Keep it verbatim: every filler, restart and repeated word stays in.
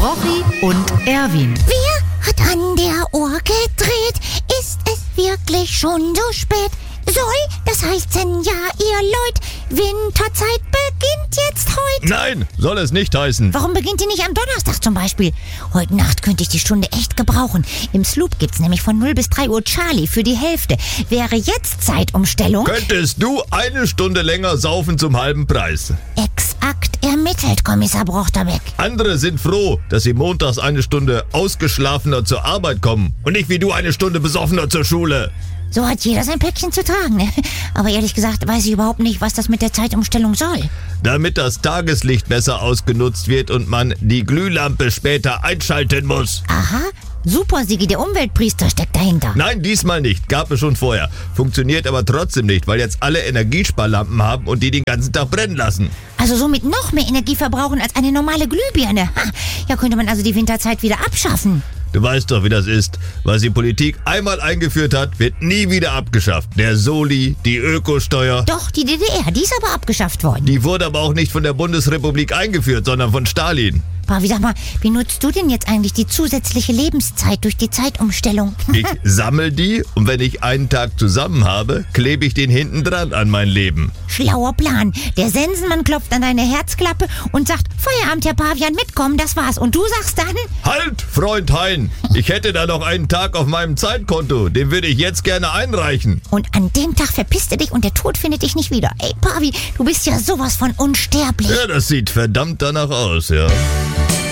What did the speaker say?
Rochi und Erwin. Wer hat an der Uhr gedreht? Ist es wirklich schon so spät? Soll das heißen, ja, ihr Leut, Winterzeit beginnt jetzt heute? Nein, soll es nicht heißen. Warum beginnt die nicht am Donnerstag zum Beispiel? Heute Nacht könnte ich die Stunde echt gebrauchen. Im Sloop gibt's nämlich von null bis drei Uhr Charlie für die Hälfte. Wäre jetzt Zeitumstellung? Könntest du eine Stunde länger saufen zum halben Preis? Exakt ermittelt, Kommissar Brochterbeck. Andere sind froh, dass sie montags eine Stunde ausgeschlafener zur Arbeit kommen und nicht wie du eine Stunde besoffener zur Schule. So hat jeder sein Päckchen zu tragen, ne? Aber ehrlich gesagt weiß ich überhaupt nicht, was das mit der Zeitumstellung soll. Damit das Tageslicht besser ausgenutzt wird und man die Glühlampe später einschalten muss. Aha, super, Sigi, der Umweltpriester steckt dahinter. Nein, diesmal nicht. Gab es schon vorher. Funktioniert aber trotzdem nicht, weil jetzt alle Energiesparlampen haben und die den ganzen Tag brennen lassen. Also somit noch mehr Energie verbrauchen als eine normale Glühbirne. Ha, ja, könnte man also die Winterzeit wieder abschaffen. Du weißt doch, wie das ist. Was die Politik einmal eingeführt hat, wird nie wieder abgeschafft. Der Soli, die Ökosteuer. Doch, die D D R, die ist aber abgeschafft worden. Die wurde aber auch nicht von der Bundesrepublik eingeführt, sondern von Stalin. Pavi, sag mal, wie nutzt du denn jetzt eigentlich die zusätzliche Lebenszeit durch die Zeitumstellung? Ich sammel die und wenn ich einen Tag zusammen habe, klebe ich den hinten dran an mein Leben. Schlauer Plan. Der Sensenmann klopft an deine Herzklappe und sagt, Feierabend, Herr Pavian, mitkommen, das war's. Und du sagst dann? Halt, Freund Hein, ich hätte da noch einen Tag auf meinem Zeitkonto, den würde ich jetzt gerne einreichen. Und an dem Tag verpisst du dich und der Tod findet dich nicht wieder. Ey, Pavi, du bist ja sowas von unsterblich. Ja, das sieht verdammt danach aus, ja.